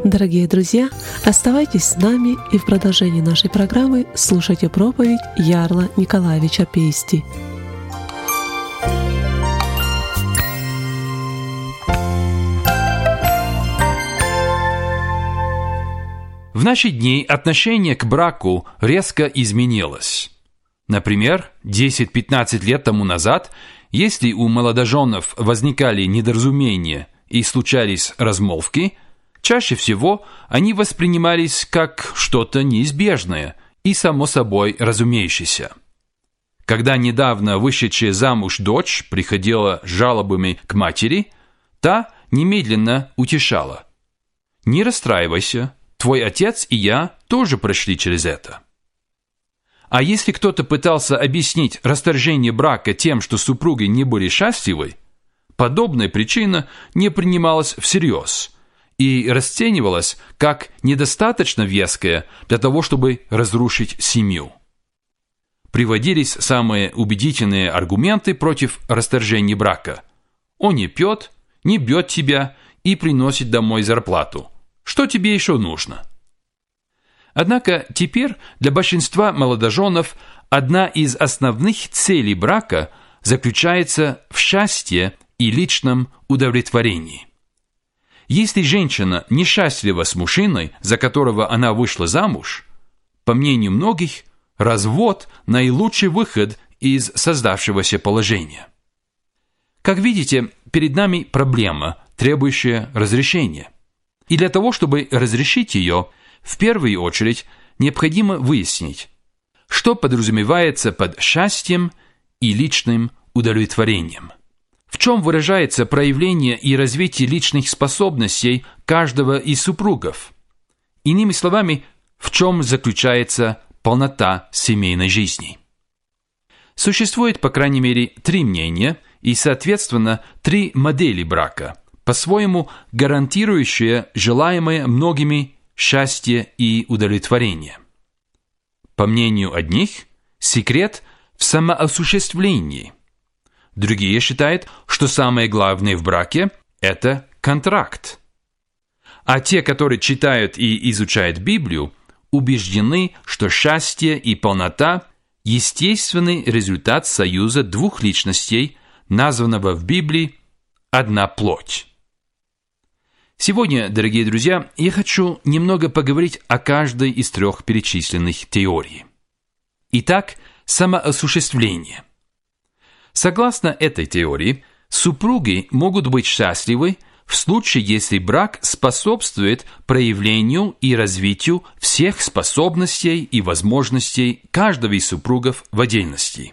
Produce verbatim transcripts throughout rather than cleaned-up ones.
Дорогие друзья, оставайтесь с нами и в продолжении нашей программы слушайте проповедь Ярла Николаевича Пейсти. В наши дни отношение к браку резко изменилось. Например, десять-пятнадцать лет тому назад, если у молодоженов возникали недоразумения и случались размолвки, чаще всего они воспринимались как что-то неизбежное и само собой разумеющееся. Когда недавно вышедшая замуж дочь приходила с жалобами к матери, та немедленно утешала: «Не расстраивайся, твой отец и я тоже прошли через это». А если кто-то пытался объяснить расторжение брака тем, что супруги не были счастливы, подобная причина не принималась всерьез и расценивалась как недостаточно веская для того, чтобы разрушить семью. Приводились самые убедительные аргументы против расторжения брака. Он не пьет, не бьет тебя и приносит домой зарплату. Что тебе еще нужно? Однако теперь для большинства молодоженов одна из основных целей брака заключается в счастье и личном удовлетворении. Если женщина несчастлива с мужчиной, за которого она вышла замуж, по мнению многих, развод – наилучший выход из создавшегося положения. Как видите, перед нами проблема, требующая разрешения. И для того, чтобы разрешить ее, в первую очередь необходимо выяснить, что подразумевается под счастьем и личным удовлетворением. В чем выражается проявление и развитие личных способностей каждого из супругов? Иными словами, в чем заключается полнота семейной жизни? Существует, по крайней мере, три мнения и, соответственно, три модели брака, по-своему гарантирующие желаемое многими счастье и удовлетворение. По мнению одних, секрет в самоосуществлении. Другие считают, что самое главное в браке – это контракт. А те, которые читают и изучают Библию, убеждены, что счастье и полнота – естественный результат союза двух личностей, названного в Библии «одна плоть». Сегодня, дорогие друзья, я хочу немного поговорить о каждой из трех перечисленных теорий. Итак, самоосуществление. Согласно этой теории, супруги могут быть счастливы в случае, если брак способствует проявлению и развитию всех способностей и возможностей каждого из супругов в отдельности.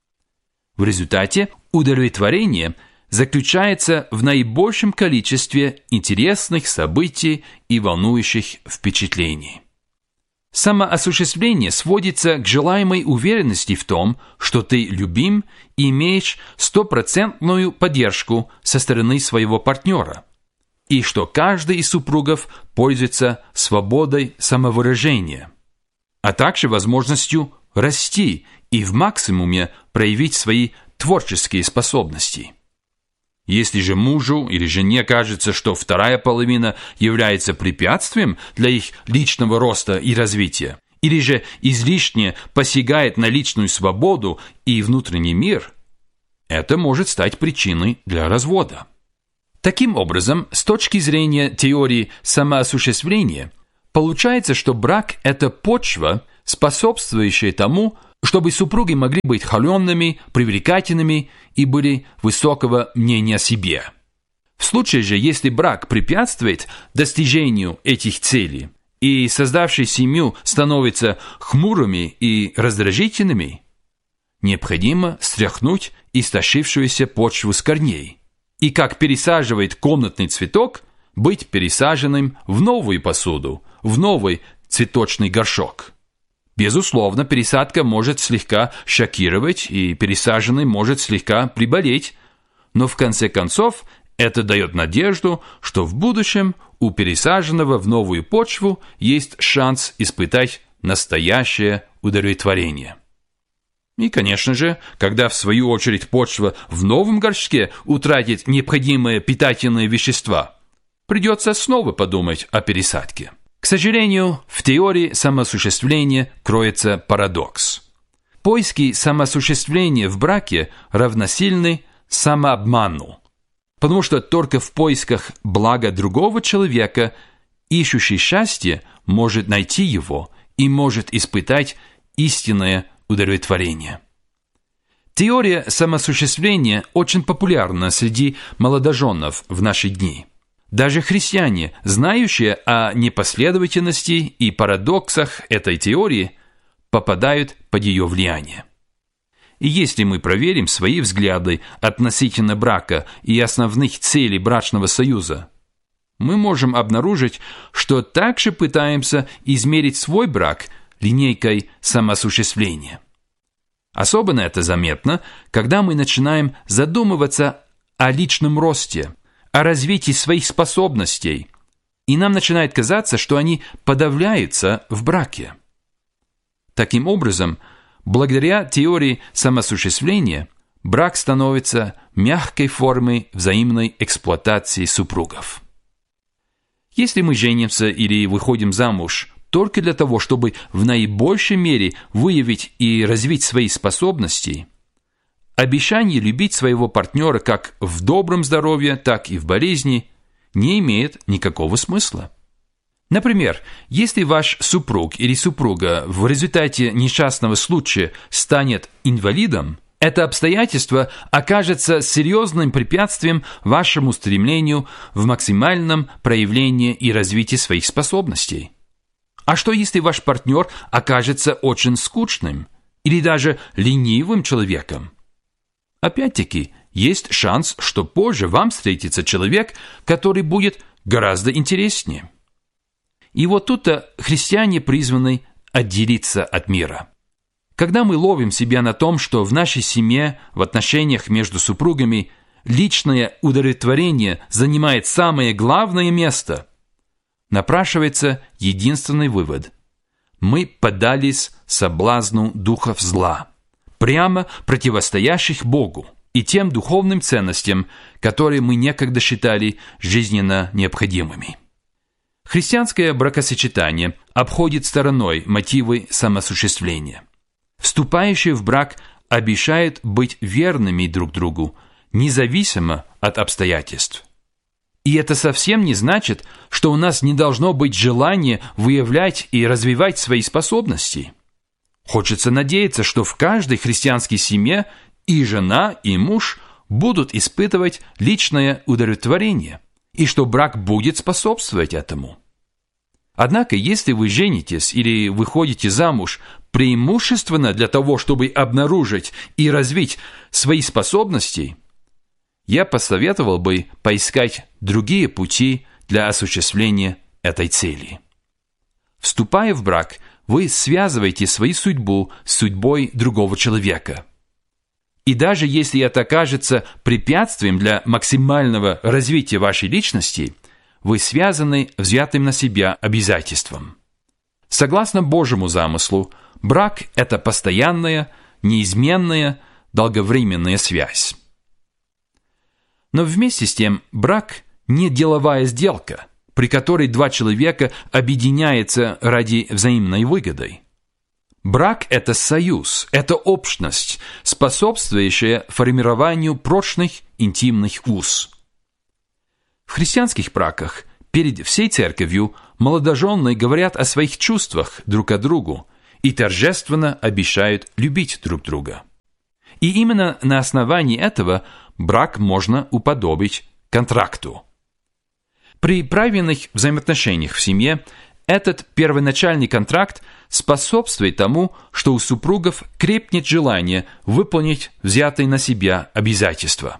В результате удовлетворение заключается в наибольшем количестве интересных событий и волнующих впечатлений. Самоосуществление сводится к желаемой уверенности в том, что ты любим и имеешь стопроцентную поддержку со стороны своего партнера, и что каждый из супругов пользуется свободой самовыражения, а также возможностью расти и в максимуме проявить свои творческие способности. Если же мужу или жене кажется, что вторая половина является препятствием для их личного роста и развития, или же излишне посягает на личную свободу и внутренний мир, это может стать причиной для развода. Таким образом, с точки зрения теории самоосуществления, получается, что брак – это почва, способствующая тому, чтобы супруги могли быть холеными, привлекательными и были высокого мнения о себе. В случае же, если брак препятствует достижению этих целей, и создавший семью становятся хмурыми и раздражительными, необходимо стряхнуть истощившуюся почву с корней, и, как пересаживает комнатный цветок, быть пересаженным в новую посуду, в новый цветочный горшок. Безусловно, пересадка может слегка шокировать, и пересаженный может слегка приболеть, но в конце концов это дает надежду, что в будущем у пересаженного в новую почву есть шанс испытать настоящее удовлетворение. И, конечно же, когда в свою очередь почва в новом горшке утратит необходимые питательные вещества, придется снова подумать о пересадке. К сожалению, в теории самоосуществления кроется парадокс. Поиски самоосуществления в браке равносильны самообману, потому что только в поисках блага другого человека ищущий счастье может найти его и может испытать истинное удовлетворение. Теория самоосуществления очень популярна среди молодоженов в наши дни. Даже христиане, знающие о непоследовательности и парадоксах этой теории, попадают под ее влияние. И если мы проверим свои взгляды относительно брака и основных целей брачного союза, мы можем обнаружить, что также пытаемся измерить свой брак линейкой самоосуществления. Особенно это заметно, когда мы начинаем задумываться о личном росте, о развитии своих способностей, и нам начинает казаться, что они подавляются в браке. Таким образом, благодаря теории самоосуществления, брак становится мягкой формой взаимной эксплуатации супругов. Если мы женимся или выходим замуж только для того, чтобы в наибольшей мере выявить и развить свои способности, обещание любить своего партнера как в добром здоровье, так и в болезни не имеет никакого смысла. Например, если ваш супруг или супруга в результате несчастного случая станет инвалидом, это обстоятельство окажется серьезным препятствием вашему стремлению в максимальном проявлении и развитии своих способностей. А что, если ваш партнер окажется очень скучным или даже ленивым человеком? Опять-таки, есть шанс, что позже вам встретится человек, который будет гораздо интереснее. И вот тут-то христиане призваны отделиться от мира. Когда мы ловим себя на том, что в нашей семье, в отношениях между супругами, личное удовлетворение занимает самое главное место, напрашивается единственный вывод. Мы поддались соблазну духов зла, прямо противостоящих Богу и тем духовным ценностям, которые мы некогда считали жизненно необходимыми. Христианское бракосочетание обходит стороной мотивы самоосуществления. Вступающие в брак обещают быть верными друг другу, независимо от обстоятельств. И это совсем не значит, что у нас не должно быть желания выявлять и развивать свои способности. Хочется надеяться, что в каждой христианской семье и жена, и муж будут испытывать личное удовлетворение, и что брак будет способствовать этому. Однако, если вы женитесь или выходите замуж преимущественно для того, чтобы обнаружить и развить свои способности, я посоветовал бы поискать другие пути для осуществления этой цели. Вступая в брак, вы связываете свою судьбу с судьбой другого человека. И даже если это окажется препятствием для максимального развития вашей личности, вы связаны взятым на себя обязательством. Согласно Божьему замыслу, брак – это постоянная, неизменная, долговременная связь. Но вместе с тем брак – не деловая сделка, при которой два человека объединяются ради взаимной выгоды. Брак – это союз, это общность, способствующая формированию прочных интимных уз. В христианских браках перед всей церковью молодоженные говорят о своих чувствах друг к другу и торжественно обещают любить друг друга. И именно на основании этого брак можно уподобить контракту. При правильных взаимоотношениях в семье этот первоначальный контракт способствует тому, что у супругов крепнет желание выполнить взятые на себя обязательства.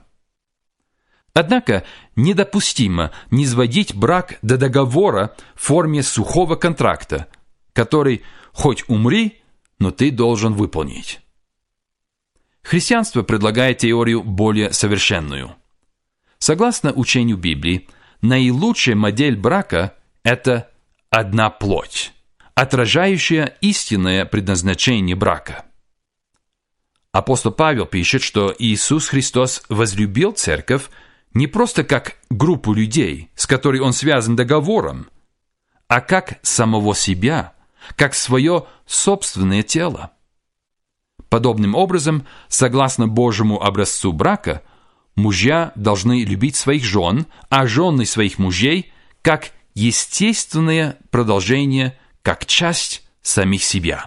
Однако недопустимо низводить брак до договора в форме сухого контракта, который хоть умри, но ты должен выполнить. Христианство предлагает теорию более совершенную. Согласно учению Библии, наилучшая модель брака – это одна плоть, отражающая истинное предназначение брака. Апостол Павел пишет, что Иисус Христос возлюбил церковь не просто как группу людей, с которой он связан договором, а как самого себя, как свое собственное тело. Подобным образом, согласно Божьему образцу брака, мужья должны любить своих жен, а жены своих мужей как естественное продолжение, как часть самих себя.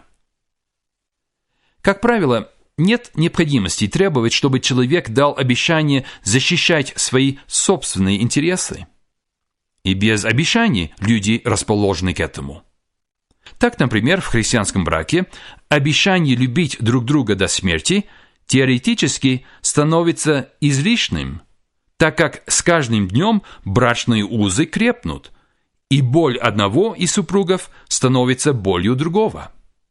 Как правило, нет необходимости требовать, чтобы человек дал обещание защищать свои собственные интересы. И без обещаний люди расположены к этому. Так, например, в христианском браке обещание любить друг друга до смерти теоретически становится излишним, так как с каждым днем брачные узы крепнут, и боль одного из супругов становится болью другого.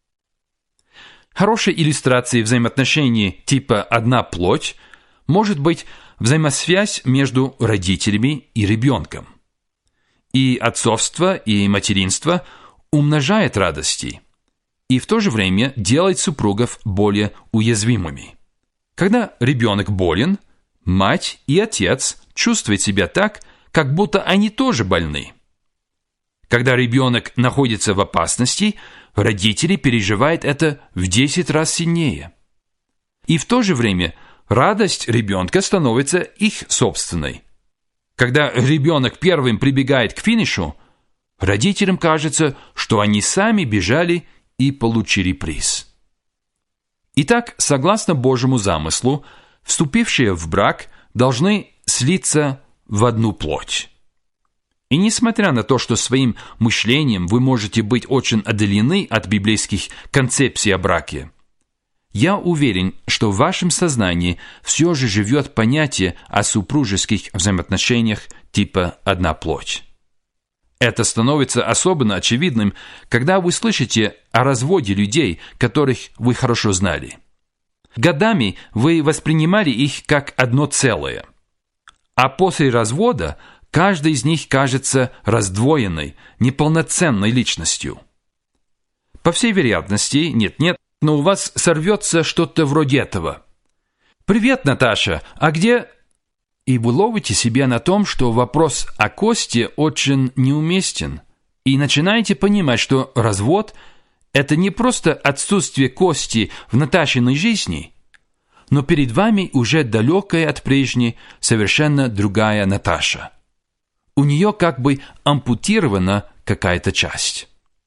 Хорошей иллюстрацией взаимоотношений типа «одна плоть» может быть взаимосвязь между родителями и ребенком. И отцовство, и материнство умножает радости, и в то же время делает супругов более уязвимыми. Когда ребенок болен, мать и отец чувствуют себя так, как будто они тоже больны. Когда ребенок находится в опасности, родители переживают это в десять раз сильнее. И в то же время радость ребенка становится их собственной. Когда ребенок первым прибегает к финишу, родителям кажется, что они сами бежали и получили приз. Итак, согласно Божьему замыслу, вступившие в брак должны слиться в одну плоть. И несмотря на то, что своим мышлением вы можете быть очень отдалены от библейских концепций о браке, я уверен, что в вашем сознании все же живет понятие о супружеских взаимоотношениях типа «одна плоть». Это становится особенно очевидным, когда вы слышите о разводе людей, которых вы хорошо знали. Годами вы воспринимали их как одно целое, а после развода каждый из них кажется раздвоенной, неполноценной личностью. По всей вероятности, нет-нет, но у вас сорвется что-то вроде этого. «Привет, Наташа, а где...» И вы ловите себя на том, что вопрос о Косте очень неуместен, и начинаете понимать, что развод – это не просто отсутствие Кости в Наташиной жизни, но перед вами уже далекая от прежней, совершенно другая Наташа. У нее как бы ампутирована какая-то часть.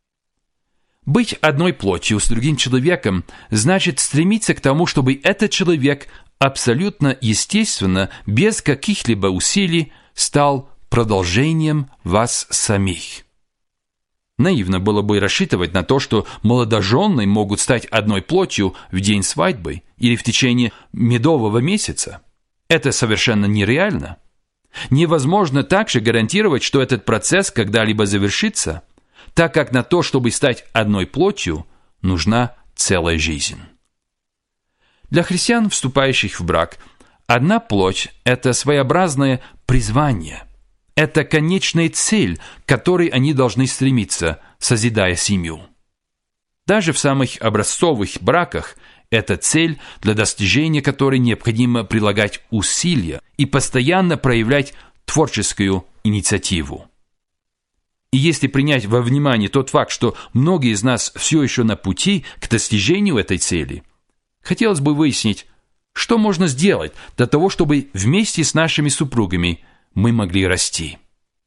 Быть одной плотью с другим человеком значит стремиться к тому, чтобы этот человек абсолютно естественно, без каких-либо усилий, стал продолжением вас самих. Наивно было бы рассчитывать на то, что молодожены могут стать одной плотью в день свадьбы или в течение медового месяца. Это совершенно нереально. Невозможно также гарантировать, что этот процесс когда-либо завершится, так как на то, чтобы стать одной плотью, нужна целая жизнь. Для христиан, вступающих в брак, одна плоть – это своеобразное призвание. Это конечная цель, к которой они должны стремиться, созидая семью. Даже в самых образцовых браках это цель, для достижения которой необходимо прилагать усилия и постоянно проявлять творческую инициативу. И если принять во внимание тот факт, что многие из нас все еще на пути к достижению этой цели, хотелось бы выяснить, что можно сделать для того, чтобы вместе с нашими супругами мы могли расти.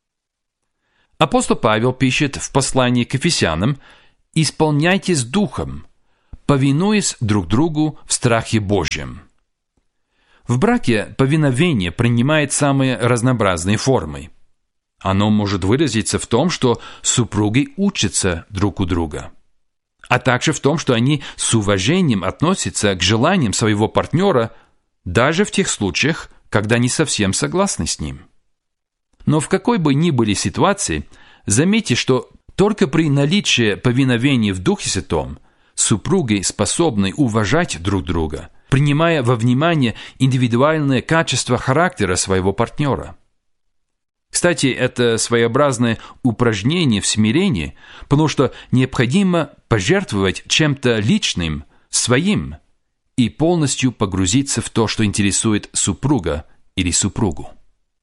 Апостол Павел пишет в послании к Ефесянам: «Исполняйтесь духом, повинуясь друг другу в страхе Божьем». В браке повиновение принимает самые разнообразные формы. Оно может выразиться в том, что супруги учатся друг у друга, а также в том, что они с уважением относятся к желаниям своего партнера, даже в тех случаях, когда не совсем согласны с ним. Но в какой бы ни были ситуации, заметьте, что только при наличии повиновения в Духе Святом супруги способны уважать друг друга, принимая во внимание индивидуальные качества характера своего партнера. Кстати, это своеобразное упражнение в смирении, потому что необходимо пожертвовать чем-то личным, своим, и полностью погрузиться в то, что интересует супруга или супругу.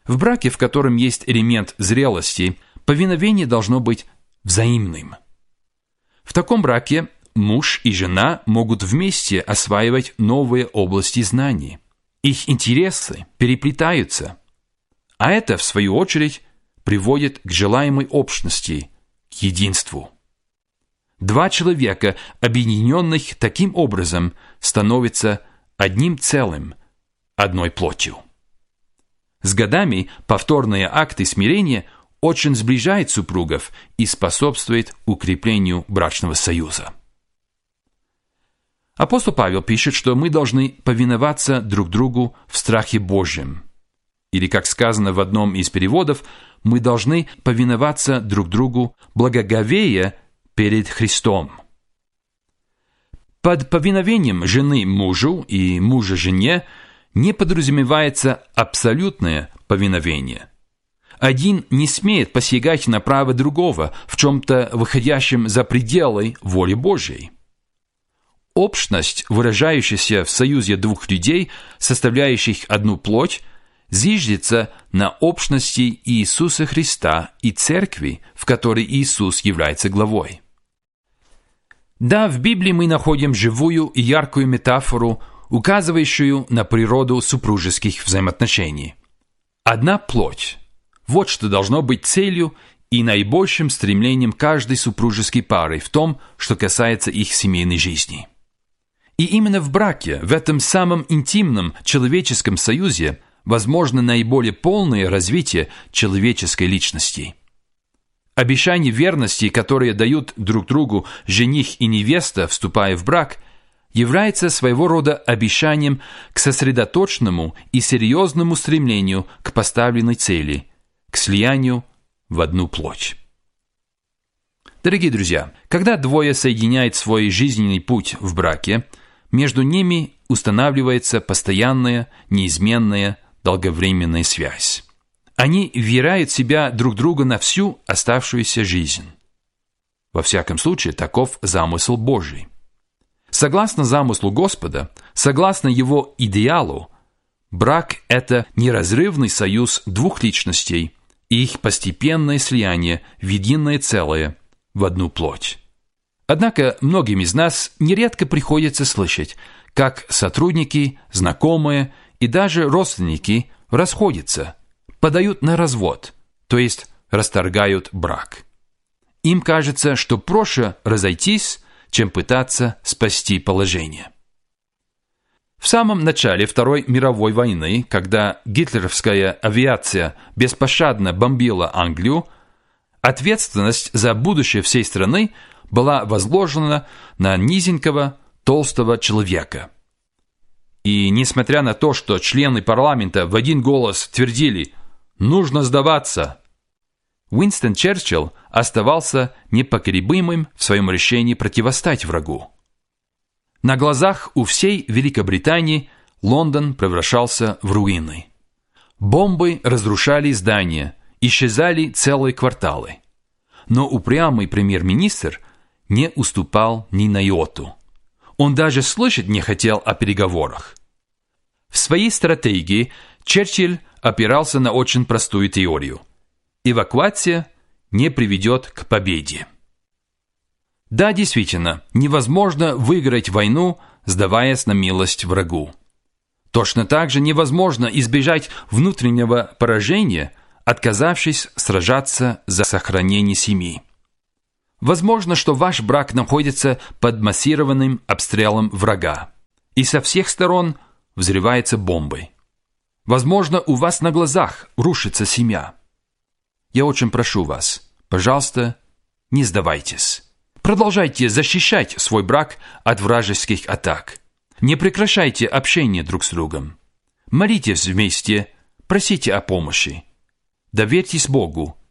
В браке, в котором есть элемент зрелости, повиновение должно быть взаимным. В таком браке муж и жена могут вместе осваивать новые области знаний. Их интересы переплетаются, а это, в свою очередь, приводит к желаемой общности, к единству. Два человека, объединенных таким образом, становятся одним целым, одной плотью. С годами повторные акты смирения очень сближают супругов и способствуют укреплению брачного союза. Апостол Павел пишет, что мы должны повиноваться друг другу в страхе Божьем. Или, как сказано в одном из переводов, мы должны повиноваться друг другу благоговея перед Христом. Под повиновением жены мужу и мужа жене не подразумевается абсолютное повиновение. Один не смеет посягать на право другого в чем-то выходящем за пределы воли Божьей. Общность, выражающаяся в союзе двух людей, составляющих одну плоть, зиждется на общности Иисуса Христа и Церкви, в которой Иисус является главой. Да, в Библии мы находим живую и яркую метафору, указывающую на природу супружеских взаимоотношений. Одна плоть – вот что должно быть целью и наибольшим стремлением каждой супружеской пары в том, что касается их семейной жизни. И именно в браке, в этом самом интимном человеческом союзе, возможно наиболее полное развитие человеческой личности. Обещания верности, которые дают друг другу жених и невеста, вступая в брак, является своего рода обещанием к сосредоточенному и серьезному стремлению к поставленной цели, к слиянию в одну плоть. Дорогие друзья, когда двое соединяют свой жизненный путь в браке, между ними устанавливается постоянная, неизменная, долговременная связь. Они вверяют себя друг другу на всю оставшуюся жизнь. Во всяком случае, таков замысел Божий. Согласно замыслу Господа, согласно Его идеалу, брак – это неразрывный союз двух личностей и их постепенное слияние в единое целое, в одну плоть. Однако многим из нас нередко приходится слышать, как сотрудники, знакомые и даже родственники расходятся, подают на развод, то есть расторгают брак. Им кажется, что проще разойтись, чем пытаться спасти положение. В самом начале Второй мировой войны, когда гитлеровская авиация беспощадно бомбила Англию, ответственность за будущее всей страны была возложена на низенького, толстого человека. И несмотря на то, что члены парламента в один голос твердили «нужно сдаваться», Уинстон Черчилль оставался непоколебимым в своем решении противостать врагу. На глазах у всей Великобритании Лондон превращался в руины. Бомбы разрушали здания, исчезали целые кварталы. Но упрямый премьер-министр не уступал ни на йоту. Он даже слышать не хотел о переговорах. В своей стратегии Черчилль опирался на очень простую теорию. Эвакуация не приведет к победе. Да, действительно, невозможно выиграть войну, сдаваясь на милость врагу. Точно так же невозможно избежать внутреннего поражения, отказавшись сражаться за сохранение семьи. Возможно, что ваш брак находится под массированным обстрелом врага, и со всех сторон взрывается бомбой. Возможно, у вас на глазах рушится семья. Я очень прошу вас, пожалуйста, не сдавайтесь. Продолжайте защищать свой брак от вражеских атак. Не прекращайте общение друг с другом. Молитесь вместе, просите о помощи. Доверьтесь Богу